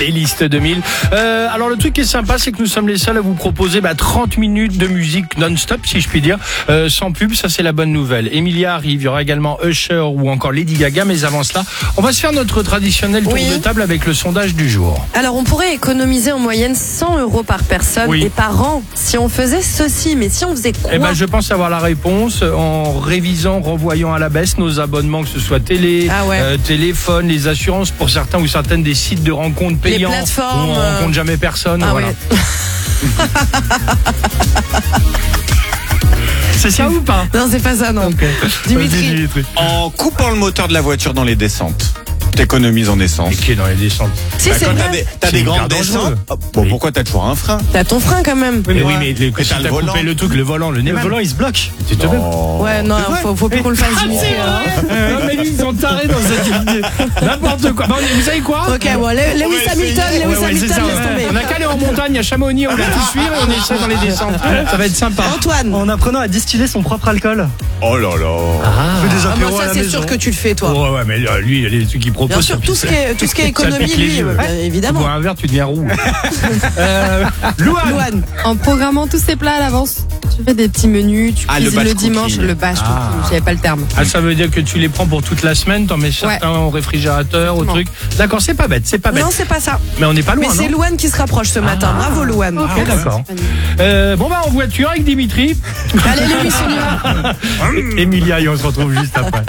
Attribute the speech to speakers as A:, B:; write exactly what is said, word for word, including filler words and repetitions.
A: Playlist deux mille. Euh, alors le truc qui est sympa, c'est que nous sommes les seuls à vous proposer bah, trente minutes de musique non-stop, si je puis dire, euh, sans pub. Ça, c'est la bonne nouvelle. Emilia arrive, il y aura également Usher ou encore Lady Gaga. Mais avant cela, on va se faire notre traditionnel tour
B: Oui.
A: de table avec le sondage du jour.
B: Alors, on pourrait économiser en moyenne cent euros par personne
A: Oui.
B: et par an si on faisait ceci. Mais si on faisait quoi?
A: Eh ben, je pense avoir la réponse en révisant, revoyant à la baisse nos abonnements, que ce soit télé,
B: Ah ouais.
A: euh, téléphone, les assurances pour certains ou certaines des sites de rencontres payants.
B: Les plateformes,
A: où on
B: euh,
A: rencontre jamais personne.
B: Ah
A: voilà.
B: ouais.
A: C'est ça ou pas?
B: Non, c'est pas ça, non.
A: Ok.
B: Dimitri.
A: Vas-y, Dimitri.
C: En coupant le moteur de la voiture dans les descentes, t'économises en essence.
A: Et qui est dans les descentes?
B: Si,
C: Bah,
B: c'est
C: quand t'as
B: vrai.
C: des, t'as
A: C'est
C: des
A: hyper
C: grandes
A: dangereux.
C: descentes, oh, bon,
A: Oui.
C: pourquoi t'as toujours un frein?
B: T'as ton frein quand même.
A: Mais oui,
C: Ouais.
A: mais le,
C: Mais
A: si
C: t'as
A: t'as
C: le
A: coupé
C: volant.
A: le truc, le volant, le nez.
D: Le volant il se bloque.
A: Tu te
C: Non.
B: Ouais, non,
D: C'est vrai.
B: faut, faut plus qu'on le fasse imiter. hein.
A: Non, mais ils sont tarés dans cette n'importe quoi. Bon, vous savez quoi?
B: Ok, bon, Le- Lewis
C: On va
B: Hamilton,
C: essayer.
B: Lewis
A: Ouais, ouais, c'est
B: Hamilton,
A: ça,
B: laisse
A: ouais.
B: tomber.
A: On a qu'à aller en montagne à Chamonix, on va tout suivre et on essaie dans les descentes. Ça va être sympa.
B: Antoine.
D: En apprenant à distiller son propre alcool.
C: Oh là là.
D: On fait des
B: Ah,
D: apéros
B: moi,
D: à
B: ça,
D: la
B: c'est
D: maison.
B: sûr que tu le fais, toi.
A: Ouais, ouais, mais euh, lui, les trucs qu'il propose.
B: Bien sûr,
A: ça
B: tout
A: pique-
B: ce qui est, tout ce qui est
A: ça
B: économie,
A: pique les
B: lui,
A: yeux.
B: euh,
A: Ouais.
B: bien
A: Tu
B: évidemment.
A: bois un verre, tu deviens roux. euh, Louane.
B: Louane.
E: En programmant tous ces plats à l'avance, tu fais des petits menus, tu
C: Ah, le
E: cuisines le,
C: batch
E: dimanche,
C: cooking.
E: le batch
A: Ah.
E: cooking, j'avais pas le terme.
A: Ah, ça veut dire que tu les prends pour toute la semaine, t'en mets certains au réfrigérateur, au
E: Exactement.
A: truc. D'accord, c'est pas bête, c'est pas bête.
B: Non, c'est pas ça.
A: Mais on n'est pas loin,
B: Mais c'est
A: non?
B: Louane qui se rapproche ce matin. Bravo, Louane.
A: Ok, d'accord. Euh, bon, bah, en voiture avec Dimitri.
B: Allez, Lewis, on y va.
A: Emilia, et on se retrouve juste après.